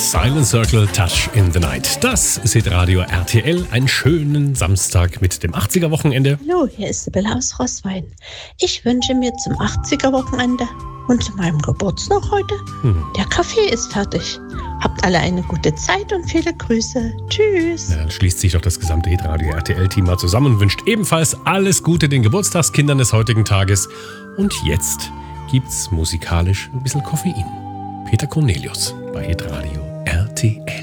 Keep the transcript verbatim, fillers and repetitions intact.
Silent Circle, Touch in the Night. Das ist Hitradio R T L. Einen schönen Samstag mit dem achtziger-Wochenende. Hallo, hier ist Sibylle aus Roßwein. Ich wünsche mir zum achtziger-Wochenende und zu meinem Geburtstag heute, hm. der Kaffee ist fertig. Habt alle eine gute Zeit und viele Grüße. Tschüss. Ja, dann schließt sich doch das gesamte Hitradio R T L-Team mal zusammen und wünscht ebenfalls alles Gute den Geburtstagskindern des heutigen Tages. Und jetzt gibt's musikalisch ein bisschen Koffein. Peter Cornelius bei Hitradio R T L.